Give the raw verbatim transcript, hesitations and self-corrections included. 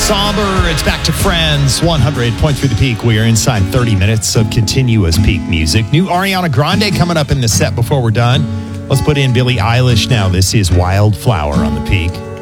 Somber. It's back to Friends, one hundred point through the peak. We are inside thirty minutes of continuous peak music. New Ariana Grande coming up in the set before we're done. Let's put in Billie Eilish now. This is Wildflower on the peak.